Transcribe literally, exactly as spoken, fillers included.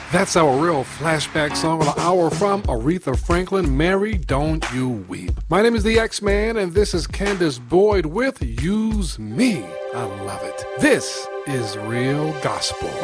That's our real flashback song of the hour from Aretha Franklin, Mary, Don't You Weep. My name is the X-Man, and this is Candace Boyd with Use Me. I love it. This is Real Gospel.